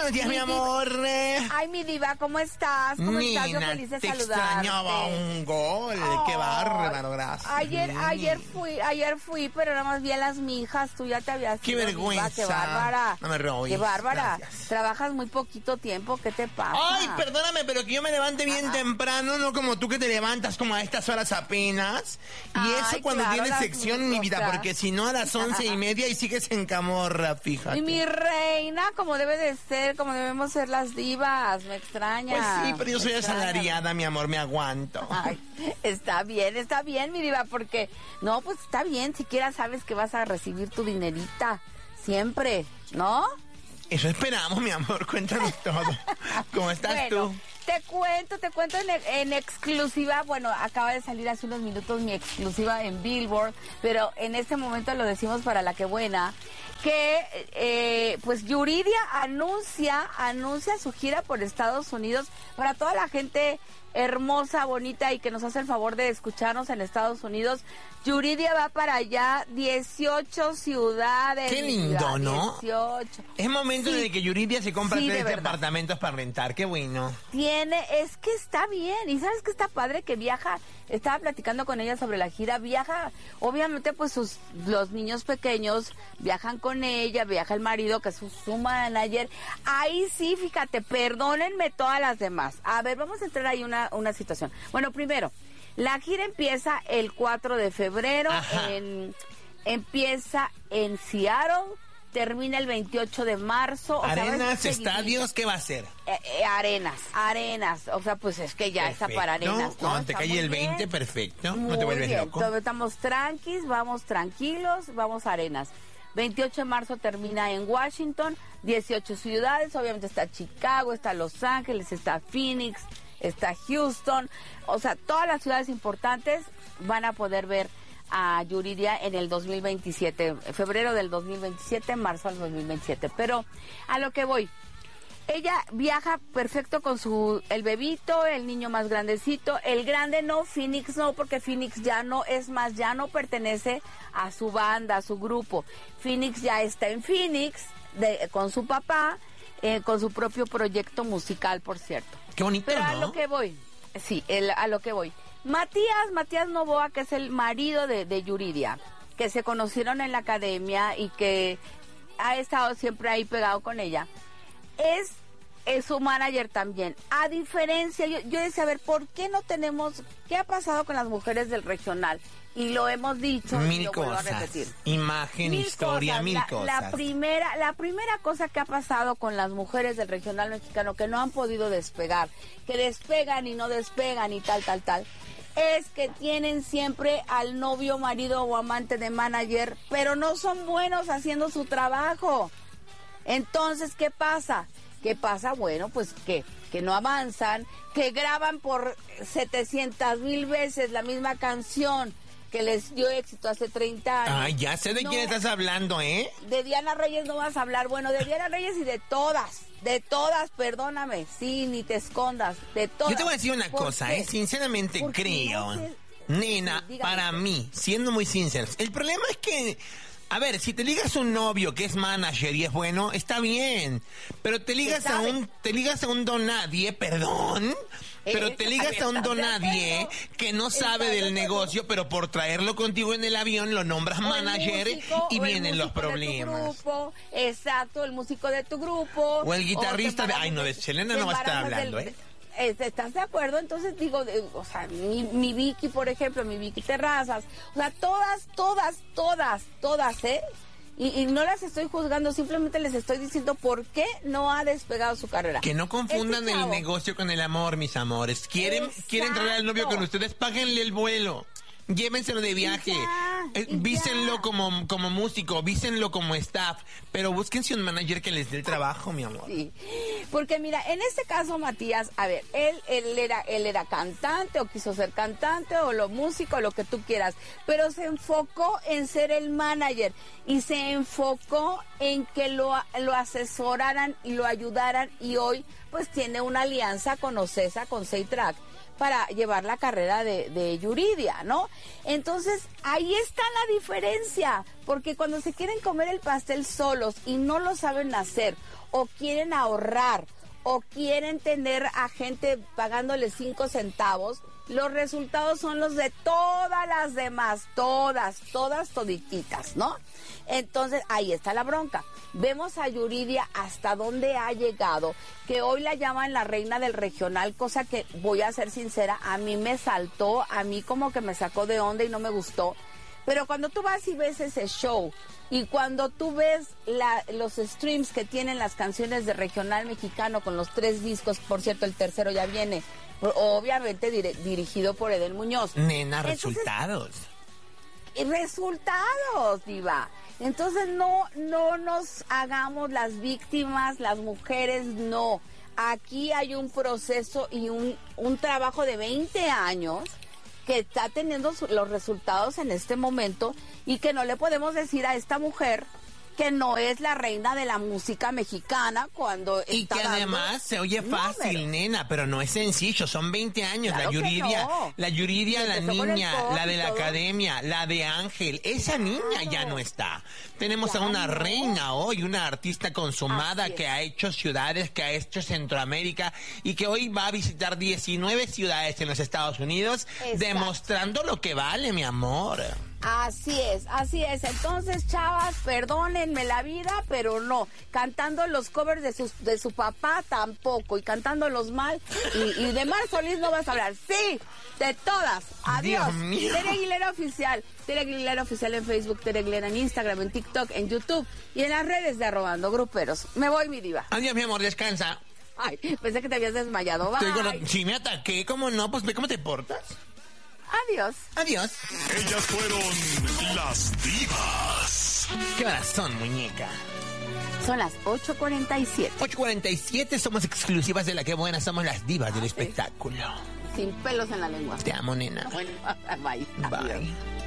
Buenos días, mi amor. Ay, mi diva, ¿cómo estás? ¿Cómo estás? Yo feliz de te saludarte. extrañaba un gol. Qué bárbaro, gracias. Ayer fui, pero nada más vi a las mijas. Tú ya te habías Qué ido, vergüenza. Diva, qué bárbara. No me robes. Qué bárbara. Gracias. Trabajas muy poquito tiempo. ¿Qué te pasa? Ay, perdóname, pero que yo me levante bien temprano, no como tú que te levantas como a estas horas apenas. Y Ay, eso cuando claro, tienes sección, mi vida, cosas. porque si no a las 11:30 y sigues en camorra, fíjate. Y mi reina, como debe de ser, como debemos ser las divas. Me extraña. Pues sí, pero yo soy Me extraña. asalariada, mi amor, me aguanto. Ay, está bien, mi diva, porque no, pues está bien, siquiera sabes que vas a recibir tu dinerita, siempre, ¿no? Eso esperamos, mi amor, cuéntanos todo. ¿Cómo estás Bueno, tú? Te cuento en exclusiva, bueno, acaba de salir hace unos minutos mi exclusiva en Billboard, pero en este momento lo decimos para la que buena, que pues Yuridia anuncia su gira por Estados Unidos para toda la gente hermosa, bonita y que nos hace el favor de escucharnos en Estados Unidos. Yuridia va para allá, 18 ciudades. Qué lindo, ¿no? 18. Es momento Sí. de que Yuridia se compre Sí, de 3 verdad. departamentos para rentar, qué bueno. Es que está bien, y sabes que está padre que viaja, estaba platicando con ella sobre la gira, viaja, obviamente pues los niños pequeños viajan con ella, viaja el marido que es su manager, ahí sí, fíjate, perdónenme todas las demás. A ver, vamos a entrar ahí una situación. Bueno, primero, la gira empieza el 4 de febrero, empieza en Seattle, termina el 28 de marzo. O Arenas, sea, estadios, ¿qué va a ser? Arenas. O sea, pues es que ya está para arenas, ¿no? Cuando te Está cae muy el bien. 20, perfecto. No Muy te vuelves bien. loco. Todo estamos vamos tranquilos, vamos a arenas. 28 de marzo termina en Washington, 18 ciudades, obviamente está Chicago, está Los Ángeles, está Phoenix, está Houston. O sea, todas las ciudades importantes van a poder ver a Yuridia en el 2027, febrero del 2027, marzo del 2027. Pero a lo que voy, ella viaja perfecto con el bebito, el niño más grandecito, el grande no, Phoenix no, porque Phoenix ya no, es más, ya no pertenece a su banda, a su grupo. Phoenix ya está en Phoenix, con su papá, con su propio proyecto musical, por cierto. Qué bonito, Pero ¿no? a lo que voy, a lo que voy. Matías Novoa, que es el marido de Yuridia, que se conocieron en la academia y que ha estado siempre ahí pegado con ella, es su manager también. A diferencia, yo decía, a ver, ¿por qué no tenemos, qué ha pasado con las mujeres del regional? Y lo hemos dicho y Mil lo vuelvo a cosas. repetir. Imagen, Mil historia, cosas. mil cosas. La primera cosa que ha pasado con las mujeres del regional mexicano que no han podido despegar, que despegan y no despegan y tal, es que tienen siempre al novio, marido o amante de manager, pero no son buenos haciendo su trabajo. Entonces, ¿qué pasa? Bueno, pues que no avanzan, que graban por 700,000 veces la misma canción que les dio éxito hace 30 años. Ay, ya sé de quién estás hablando, ¿eh? De Diana Reyes no vas a hablar. Bueno, de Diana Reyes y de todas, perdóname. Sí, ni te escondas, de todas. Yo te voy a decir una ¿Por cosa, qué? sinceramente Porque creo, no sé- nena, Sí, dígame para usted. mí, siendo muy sinceros, el problema es que, a ver, si te ligas a un novio que es manager y es bueno, está bien, pero te ligas a un don nadie, perdón, pero te ligas a un don nadie que no sabe del negocio, pero por traerlo contigo en el avión lo nombras O el manager músico, y o el vienen los músico de tu problemas. grupo, exacto, el músico de tu grupo. O el guitarrista de... te Ay, no, de Selena no va a estar embarazas hablando, ¿eh? ¿Estás de acuerdo? Entonces digo, o sea, mi Vicky, por ejemplo, mi Vicky Terrazas, o sea, todas, ¿eh? Y no las estoy juzgando, simplemente les estoy diciendo por qué no ha despegado su carrera. Que no confundan Este el chavo- negocio con el amor, mis amores. Quieren traer al novio con ustedes, páguenle el vuelo. Llévenselo de viaje. Vísenlo como músico, vísenlo como staff. Pero búsquense un manager que les dé el trabajo, mi amor. Sí, porque mira, en este caso Matías, a ver, él era cantante o quiso ser cantante o lo músico, lo que tú quieras, pero se enfocó en ser el manager y se enfocó en que lo asesoraran y lo ayudaran y hoy pues tiene una alianza con Ocesa, con Seitrack. para llevar la carrera de Yuridia, ¿no? Entonces, ahí está la diferencia, porque cuando se quieren comer el pastel solos y no lo saben hacer, o quieren ahorrar, o quieren tener a gente pagándoles 5 centavos, los resultados son los de todas las demás, todas todititas, ¿no? Entonces, ahí está la bronca. Vemos a Yuridia hasta dónde ha llegado, que hoy la llaman la reina del regional, cosa que, voy a ser sincera, a mí me saltó, a mí como que me sacó de onda y no me gustó. Pero cuando tú vas y ves ese show, y cuando tú ves los streams que tienen las canciones de regional mexicano con los 3 discos, por cierto, el tercero ya viene, obviamente dirigido por Edel Muñoz. Nena, resultados. Resultados, diva. Entonces no nos hagamos las víctimas, las mujeres, no. Aquí hay un proceso y un trabajo de 20 años que está teniendo los resultados en este momento y que no le podemos decir a esta mujer que no es la reina de la música mexicana cuando y está que además se oye fácil, nena, pero no es sencillo, son 20 años, claro, la Yuridia, la niña, la de la todo. Academia, la de Ángel, esa niña ya no está. Tenemos ya a una no. reina hoy, una artista consumada que ha hecho ciudades, que ha hecho Centroamérica y que hoy va a visitar 19 ciudades en los Estados Unidos, demostrando lo que vale, mi amor. Así es. Entonces, chavas, perdónenme la vida, pero no. Cantando los covers de su papá tampoco. Y cantándolos mal. Y de Mar Solís no vas a hablar. Sí, de todas. Adiós. Dios mío. Tere Aguilera Oficial. Tere Aguilera Oficial en Facebook, Tere Aguilera en Instagram, en TikTok, en YouTube y en las redes de Arrobando Gruperos. Me voy, mi diva. Adiós, mi amor, descansa. Ay, pensé que te habías desmayado. Bye. Sí, me ataqué, ¿cómo no? Pues ve cómo te portas. Adiós. Adiós. Ellas fueron las divas. ¿Qué horas son, muñeca? Son las 8:47. 8:47, somos exclusivas de La Que Buena, somos las divas del espectáculo. Sin pelos en la lengua. Te amo, nena. Bueno, bye. Bye. Adiós.